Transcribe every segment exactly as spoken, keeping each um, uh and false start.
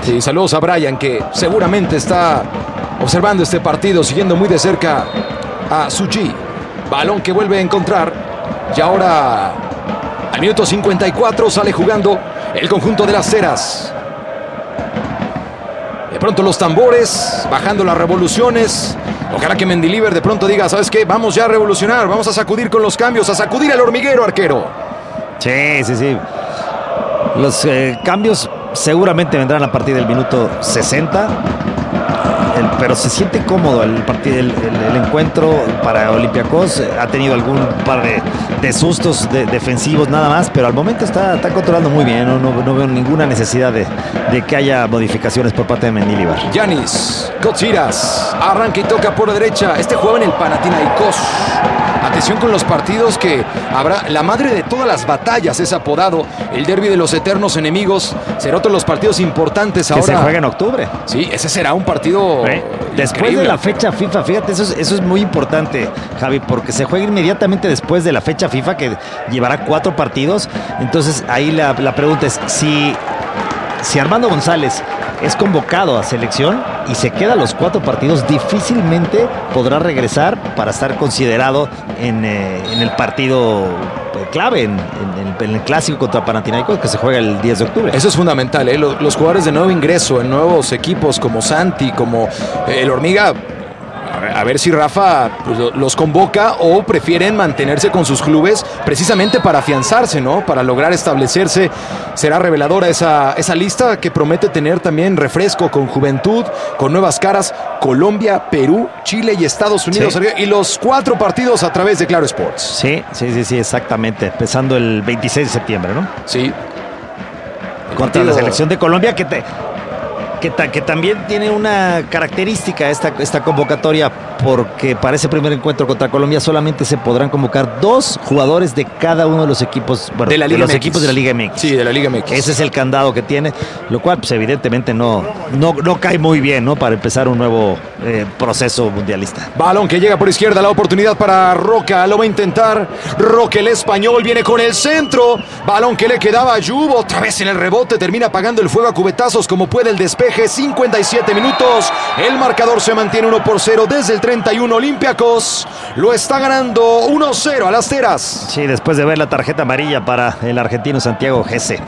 Sí, saludos a Brian, que seguramente está observando este partido, siguiendo muy de cerca a Suji. Balón que vuelve a encontrar. Y ahora, al minuto cincuenta y cuatro, sale jugando el conjunto de las Heras. De pronto los tambores, bajando las revoluciones. Ojalá que Mendilibar de pronto diga, ¿sabes qué? Vamos ya a revolucionar, vamos a sacudir con los cambios, a sacudir al hormiguero, arquero. Sí, sí, sí. Los eh, cambios seguramente vendrán a partir del minuto sesenta. El, pero se siente cómodo el, partido, el, el, el encuentro para Olympiacos. Ha tenido algún par de, de sustos de, defensivos nada más, pero al momento está, está controlando muy bien. No, no, no veo ninguna necesidad de, de que haya modificaciones por parte de Mendilibar. Yanis Kotsiras arranca y toca por la derecha. Este juega en el Panathinaikos. Atención con los partidos que habrá. La madre de todas las batallas es apodado el derbi de los eternos enemigos. Será otro de los partidos importantes que ahora. Se juega en octubre. Sí, ese será un partido ¿Eh? Después increíble. De la fecha FIFA, fíjate, eso es, eso es muy importante, Javi, porque se juega inmediatamente después de la fecha FIFA, que llevará cuatro partidos. Entonces ahí la, la pregunta es si, si Armando González es convocado a selección y se queda los cuatro partidos, difícilmente podrá regresar para estar considerado en, eh, en el partido clave, en, en, el, en el clásico contra Panathinaikos, que se juega el diez de octubre. Eso es fundamental, ¿eh? los, los jugadores de nuevo ingreso en nuevos equipos como Santi, como eh, el Hormiga. A ver si Rafa pues, los convoca o prefieren mantenerse con sus clubes precisamente para afianzarse, ¿no? Para lograr establecerse. Será reveladora esa, esa lista que promete tener también refresco con juventud, con nuevas caras. Colombia, Perú, Chile y Estados Unidos. Sí. Y los cuatro partidos a través de Claro Sports. Sí, sí, sí, sí, exactamente. Empezando el veintiséis de septiembre, ¿no? Sí. Contra partido... la selección de Colombia que te... Que, ta, que también tiene una característica esta, esta convocatoria, porque para ese primer encuentro contra Colombia solamente se podrán convocar dos jugadores de cada uno de los equipos, bueno, de, la Liga de los M X. equipos de la Liga M X. Sí, de la Liga M X. Ese es el candado que tiene, lo cual pues evidentemente no, no, no cae muy bien, ¿no? Para empezar un nuevo eh, proceso mundialista. Balón que llega por izquierda, la oportunidad para Roca, lo va a intentar. Roca, el español, viene con el centro. Balón que le quedaba a Ayub, otra vez en el rebote, termina apagando el fuego a cubetazos como puede el despeje. cincuenta y siete minutos, el marcador se mantiene uno por cero desde el treinta y uno. Olympiacos lo está ganando uno cero a las Heras. Sí, después de ver la tarjeta amarilla para el argentino Santiago Gese.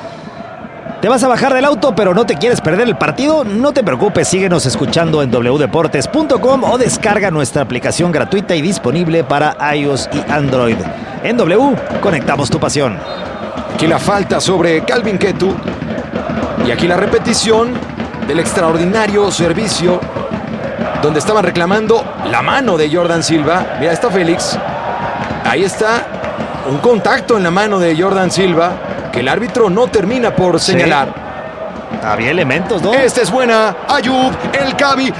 ¿Te vas a bajar del auto pero no te quieres perder el partido? No te preocupes, síguenos escuchando en doble u deportes punto com o descarga nuestra aplicación gratuita y disponible para iOS y Android. En W, conectamos tu pasión. Aquí la falta sobre Calvin Ketu. Y aquí la repetición del extraordinario servicio donde estaban reclamando la mano de Jordan Silva. Mira, está Félix. Ahí está un contacto en la mano de Jordan Silva que el árbitro no termina por señalar. Sí. Había elementos, ¿no? Esta es buena. Ayub, el Cabi.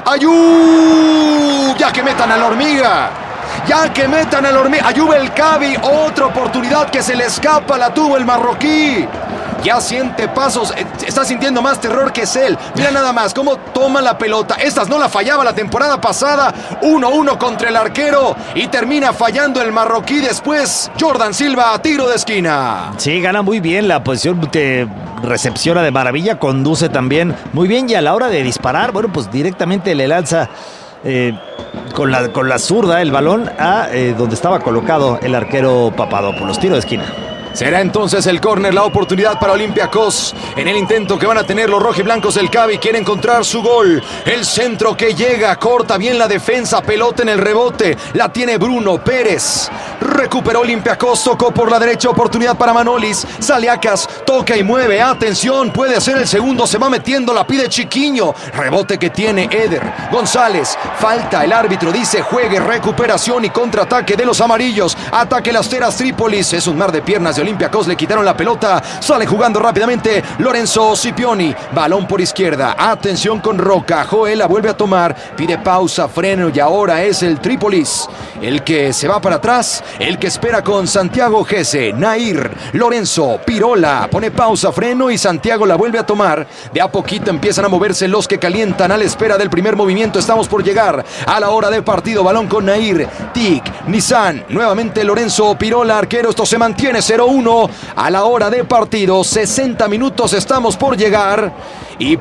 Ayub. Ya que metan a la hormiga. Ya que metan a la hormiga. Ayub, el Cabi. Otra oportunidad que se le escapa. La tuvo el marroquí. Ya siente pasos, está sintiendo más terror que es él. Mira nada más cómo toma la pelota. Estas no la fallaba la temporada pasada. uno uno contra el arquero y termina fallando el marroquí. Después Jordan Silva a tiro de esquina. Sí, gana muy bien la posición que recepciona de maravilla. Conduce también muy bien y a la hora de disparar, bueno, pues directamente le lanza eh, con, la, con la zurda el balón a eh, donde estaba colocado el arquero Papadopoulos. Tiro de esquina. Será entonces el córner, la oportunidad para Olympiacos en el intento que van a tener los rojiblancos. El Cabi quiere encontrar su gol. El centro que llega, corta bien la defensa, pelota en el rebote. La tiene Bruno Pérez. Recuperó Olympiacos, tocó por la derecha, oportunidad para Manolis. Sale Acas, toca y mueve. Atención, puede ser el segundo, se va metiendo, la pide Chiquiño. Rebote que tiene Eder González. Falta, el árbitro dice juegue, recuperación y contraataque de los amarillos. Ataque las Heras Trípolis. Es un mar de piernas de Olympiacos, le quitaron la pelota, sale jugando rápidamente Lorenzo Scipioni, balón por izquierda, atención con Roca, Joel la vuelve a tomar, pide pausa, freno y ahora es el Trípolis el que se va para atrás, el que espera con Santiago Gese, Nair, Lorenzo, Pirola, pone pausa, freno y Santiago la vuelve a tomar, de a poquito empiezan a moverse los que calientan a la espera del primer movimiento, estamos por llegar a la hora del partido, balón con Nair, Tic, Nissan, nuevamente Lorenzo, Pirola, arquero, esto se mantiene cero uno a la hora de partido, sesenta minutos estamos por llegar y